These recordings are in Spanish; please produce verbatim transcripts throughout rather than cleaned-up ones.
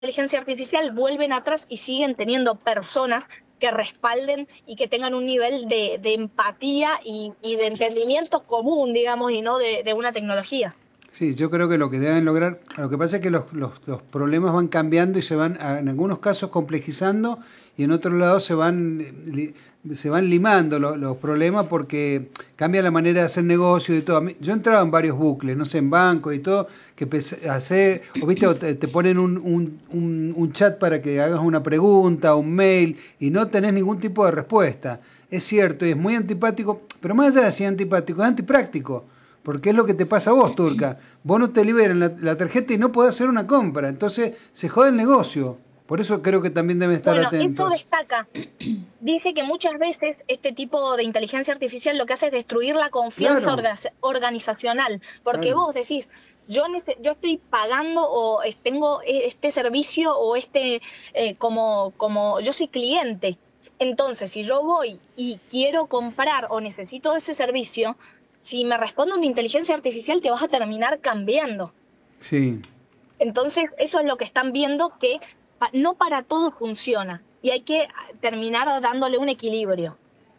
inteligencia artificial vuelven atrás y siguen teniendo personas que respalden y que tengan un nivel de, de empatía y, y de entendimiento común, digamos, y no de, de una tecnología. Sí, yo creo que lo que deben lograr, lo que pasa es que los, los, los problemas van cambiando y se van, en algunos casos, complejizando y en otros lados se van se van limando los, los problemas porque cambia la manera de hacer negocio y todo. Yo he entrado en varios bucles, no sé, en bancos y todo, que hace, o viste, o te, te ponen un, un, un, un chat para que hagas una pregunta, un mail, y no tenés ningún tipo de respuesta. Es cierto, y es muy antipático, pero más allá de ser antipático, es antipráctico. Porque es lo que te pasa a vos, Turca. Vos no te liberan la, la tarjeta y no podés hacer una compra. Entonces se jode el negocio. Por eso creo que también deben estar bueno, atentos. Eso destaca. Dice que muchas veces este tipo de inteligencia artificial lo que hace es destruir la confianza Claro. organizacional. Porque Claro. vos decís, yo, yo estoy pagando o tengo este servicio o este, eh, como, como yo soy cliente. Entonces, si yo voy y quiero comprar o necesito ese servicio, si me responde una inteligencia artificial, te vas a terminar cambiando. Sí. Entonces, eso es lo que están viendo, que pa- no para todo funciona. Y hay que terminar dándole un equilibrio.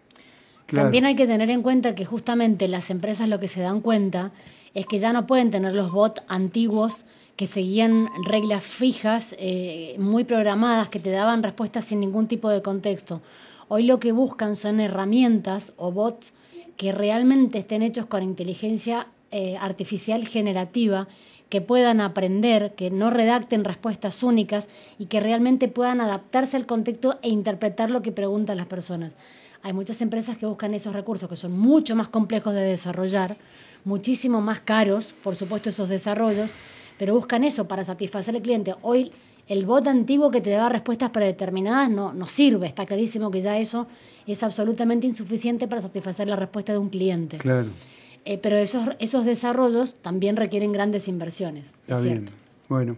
Claro. También hay que tener en cuenta que justamente las empresas lo que se dan cuenta es que ya no pueden tener los bots antiguos que seguían reglas fijas, eh, muy programadas, que te daban respuestas sin ningún tipo de contexto. Hoy lo que buscan son herramientas o bots que realmente estén hechos con inteligencia eh, artificial generativa, que puedan aprender, que no redacten respuestas únicas y que realmente puedan adaptarse al contexto e interpretar lo que preguntan las personas. Hay muchas empresas que buscan esos recursos que son mucho más complejos de desarrollar, muchísimo más caros, por supuesto, esos desarrollos, pero buscan eso para satisfacer al cliente. Hoy el bot antiguo que te da respuestas predeterminadas no, no sirve, está clarísimo que ya eso es absolutamente insuficiente para satisfacer la respuesta de un cliente. Claro. Eh, pero esos, esos desarrollos también requieren grandes inversiones. Está es bien. cierto. Bueno,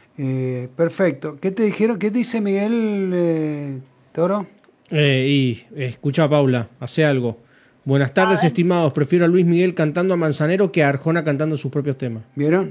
eh, perfecto. ¿Qué te dijeron? ¿Qué dice Miguel eh, Toro? Eh, y escucha a Paula, hace algo. Buenas tardes, estimados. Prefiero a Luis Miguel cantando a Manzanero que a Arjona cantando sus propios temas. ¿Vieron?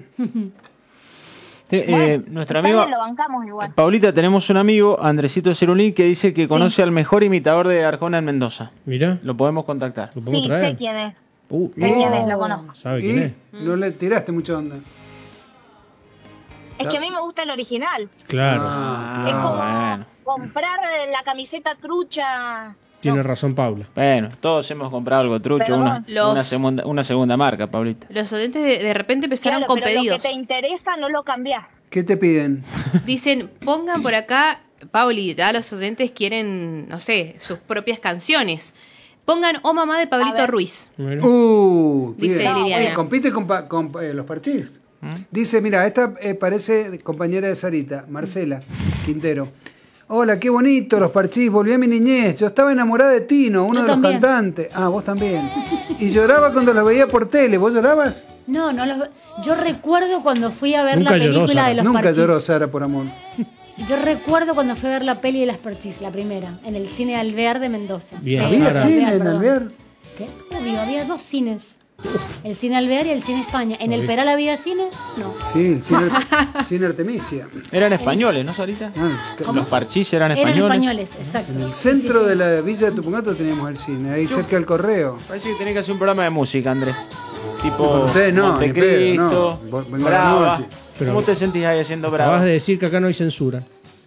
Te- Bueno, eh, nuestro amigo, también lo bancamos igual. Paulita, tenemos un amigo, Andresito Cerulín, que dice que conoce al mejor imitador de Arjona en Mendoza. Mira, Lo podemos contactar. lo podemos Sí, traer. sé quién es. Uh, Sé quién es, lo conozco. ¿Sabe quién ¿Y? es? No le tiraste mucha onda. Es que a mí me gusta el original. Claro. Ah, es como bueno. comprar la camiseta trucha. Tiene razón Paula. Bueno, todos hemos comprado algo trucho, Perdón. una, Los- una, segunda, una segunda marca, Paulita. Los oyentes de, de repente empezaron Claro, con pero pedidos. lo que te interesa no lo cambiás. ¿Qué te piden? Dicen, pongan por acá, Pauli, ya los oyentes quieren, no sé, sus propias canciones. Pongan Oh Mamá de A Pablito ver. Ruiz. Mira. Uh, Dice bien. Liliana. Oye, compite con, pa- con eh, los parchís. Dice, mira, esta eh, parece compañera de Sarita, Marcela Quintero. Hola, qué bonito los parchís, volví a mi niñez. Yo estaba enamorada de Tino, uno Yo de los también. cantantes. Ah, vos también. Y lloraba cuando los veía por tele. ¿Vos llorabas? No, no los ve- yo recuerdo cuando fui a ver Nunca la lloró, película Sara. de los Nunca Parchís. lloró Sara por amor. Yo recuerdo cuando fui a ver la peli de las Parchís, la primera, en el cine Alvear de Mendoza. Bien, Eh, ¿Había Sara. cine Alvear, en perdón. Alvear? ¿Qué? Obvio, había dos cines. El cine Alvear y el cine España. ¿En el Peral había cine? No. Sí, el cine, cine Artemisia. Eran españoles, ¿no, Sarita? Ah, es que- Los parchís eran Eran españoles. españoles, exacto. En el Sí, centro sí, sí. de la villa de Tupungato teníamos el cine, ahí cerca del correo. Parece que tenés que hacer un programa de música, Andrés. Tipo Con ustedes no, ni Montecristo, pedo, no. Vos- vengo a la Brava. noche. Pero- ¿Cómo te sentís ahí haciendo Acabas Brava? de decir que acá no hay censura.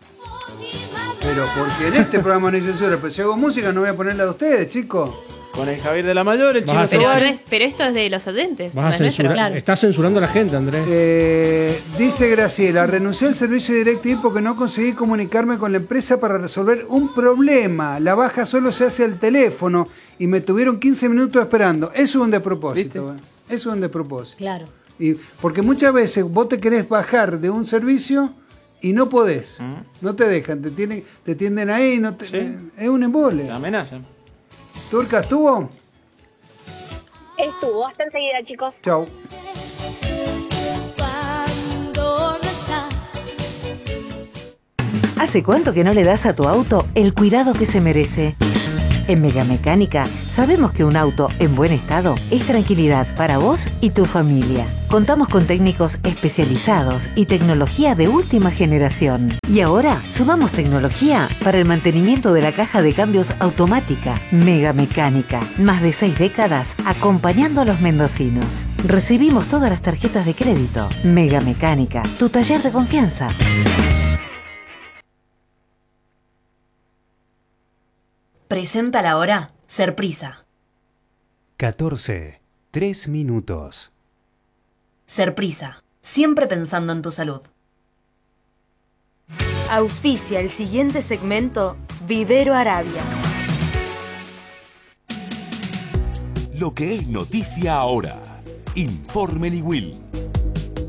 Pero porque en este programa no hay censura, pero si hago música no voy a poner la de ustedes, chicos. Con el Javier de la Mayor, el Vas Chino a Pero, no Tovari. es, pero esto es de los oyentes. no Vas a es nuestro. censurar. claro. Estás censurando a la gente, Andrés. Eh, dice Graciela, renuncié al servicio de DirecTV porque no conseguí comunicarme con la empresa para resolver un problema. La baja solo se hace al teléfono y me tuvieron quince minutos esperando. Eso es un despropósito. ¿eh? Eso es un despropósito. Claro. Y porque muchas veces vos te querés bajar de un servicio y no podés. No te dejan, te tienen, te tienden ahí, no te, Sí. es un embole. Te amenazan. ¿Turca estuvo? Estuvo. Hasta enseguida, chicos. Chau. Cuando no está. ¿Hace cuánto que no le das a tu auto el cuidado que se merece? En Megamecánica sabemos que un auto en buen estado es tranquilidad para vos y tu familia. Contamos con técnicos especializados y tecnología de última generación. Y ahora sumamos tecnología para el mantenimiento de la caja de cambios automática. Megamecánica, más de seis décadas acompañando a los mendocinos. Recibimos todas las tarjetas de crédito. Megamecánica, tu taller de confianza. Presenta la hora Serprisa. catorce, tres minutos. Serprisa, siempre pensando en tu salud. Auspicia el siguiente segmento Vivero Arabia. Lo que es noticia ahora. Informe Niwil.